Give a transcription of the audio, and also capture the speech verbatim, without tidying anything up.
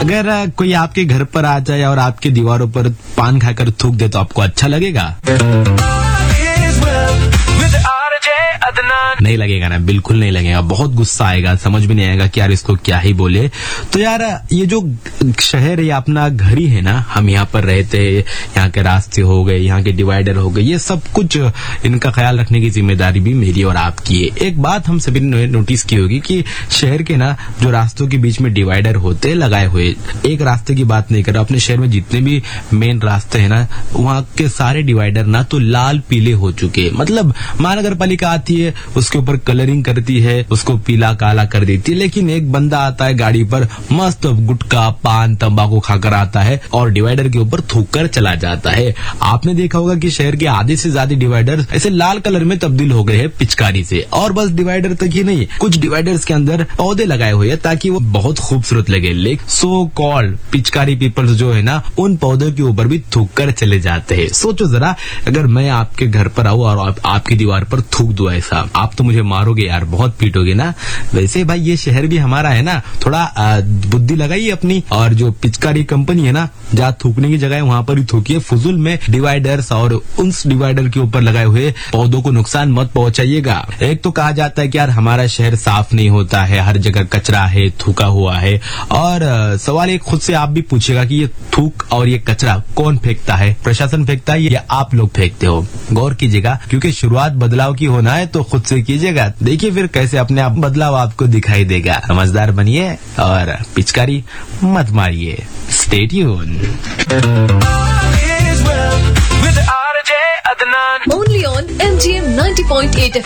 अगर आ, कोई आपके घर पर आ जाए और आपके दीवारों पर पान खाकर थूक दे तो आपको अच्छा लगेगा? नहीं लगेगा ना, बिल्कुल नहीं लगेगा, बहुत गुस्सा आएगा, समझ भी नहीं आएगा कि यार इसको क्या ही बोले। तो यार ये जो शहर है, अपना घर ही है ना, हम यहाँ पर रहते हैं, यहाँ के रास्ते हो गए, यहाँ के डिवाइडर हो गए, ये सब कुछ इनका ख्याल रखने की जिम्मेदारी भी मेरी और आपकी है। एक बात हम सभी ने नोटिस की होगी कि शहर के ना जो रास्तों के बीच में डिवाइडर होते लगाए हुए, एक रास्ते की बात नहीं कर रहा, अपने शहर में जितने भी मेन रास्ते है ना, वहाँ के सारे डिवाइडर ना तो लाल पीले हो चुके, मतलब महानगर पालिका आती है, उसके ऊपर कलरिंग करती है, उसको पीला काला कर देती है, लेकिन एक बंदा आता है गाड़ी पर, मस्त गुटखा पान तंबाकू खाकर आता है और डिवाइडर के ऊपर थूक कर चला जाता है। आपने देखा होगा कि शहर के आधे से ज्यादा डिवाइडर ऐसे लाल कलर में तब्दील हो गए हैं पिचकारी से। और बस डिवाइडर तक ही नहीं, कुछ डिवाइडर्स के अंदर पौधे लगाए हुए हैं ताकि वो बहुत खूबसूरत लगे, लेकिन सो कॉल्ड पिचकारी पीपल्स जो है ना, उन पौधों के ऊपर भी थूक कर चले जाते हैं। सोचो जरा, अगर मैं आपके घर पर आऊँ और आप, आपकी दीवार पर थूक दूं ऐसा, आप तो मुझे मारोगे यार, बहुत पीटोगे ना। वैसे भाई ये शहर भी हमारा है ना, थोड़ा बुद्धि लगाइए अपनी, और जो पिचकारी कंपनी है ना, जहाँ थूकने की जगह है वहाँ पर ही थूकिए, फुजुल में डिवाइडर्स और उन डिवाइडर के ऊपर लगाए हुए पौधों को नुकसान मत पहुंचाइएगा। एक तो कहा जाता है कि यार हमारा शहर साफ नहीं होता है, हर जगह कचरा है, थूका हुआ है, और सवाल एक खुद से आप भी पूछेगा कि ये थूक और ये कचरा कौन फेंकता है? प्रशासन फेंकता है या आप लोग फेंकते हो? गौर कीजिएगा, क्योंकि शुरुआत बदलाव की होना है तो खुद से कीजिएगा, देखिए फिर कैसे अपने आप बदलाव आपको दिखाई देगा। समझदार बनिए और पिचकारी मत मारिए। Stay tune. Only on M G M ninety point eight